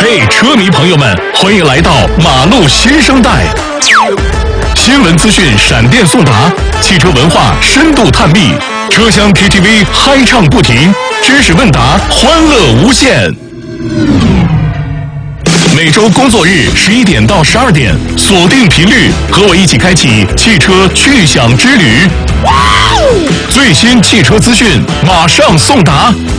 嘿，车迷朋友们，欢迎来到马路新生代。新闻资讯闪电送达，汽车文化深度探秘，车厢 KTV 嗨唱不停，知识问答欢乐无限。每周工作日11点到12点，锁定频率，和我一起开启汽车趣享之旅。最新汽车资讯马上送达，